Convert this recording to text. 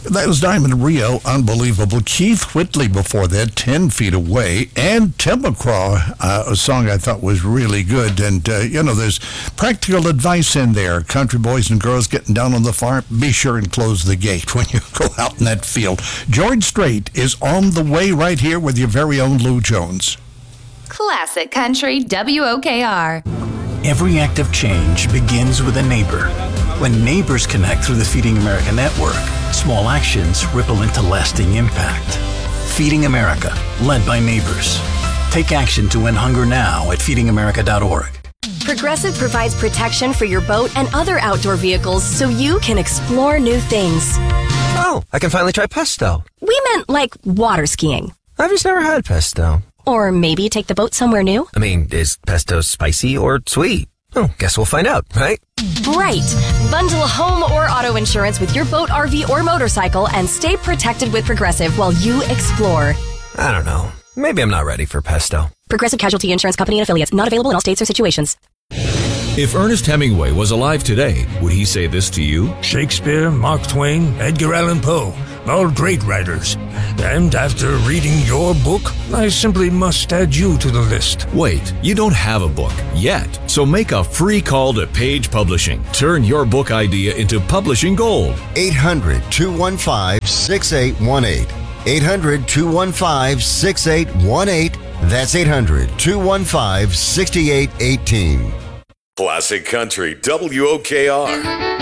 That was Diamond Rio, unbelievable. Keith Whitley before that, 10 Feet Away, and Tim McGraw, a song I thought was really good. And, there's practical advice in there. Country boys and girls getting down on the farm, be sure and close the gate when you go out in that field. George Strait is on the way right here with your very own Lou Jones. Classic Country WOKR. Every act of change begins with a neighbor. When neighbors connect through the Feeding America network, small actions ripple into lasting impact. Feeding America, led by neighbors. Take action to end hunger now at feedingamerica.org. Progressive provides protection for your boat and other outdoor vehicles so you can explore new things. Oh, I can finally try pesto. We meant like water skiing. I've just never had pesto. Or maybe take the boat somewhere new. I mean, is pesto spicy or sweet? Oh, guess we'll find out, right? Right. Bundle home or auto insurance with your boat, RV, or motorcycle and stay protected with Progressive while you explore. I don't know. Maybe I'm not ready for pesto. Progressive Casualty Insurance Company and affiliates. Not available in all states or situations. If Ernest Hemingway was alive today, would he say this to you? Shakespeare, Mark Twain, Edgar Allan Poe, all great writers. And after reading your book, I simply must add you to the list. Wait, you don't have a book yet. So make a free call to Page Publishing. Turn your book idea into publishing gold. 800-215-6818. 800-215-6818. That's 800-215-6818. Classic Country WOKR.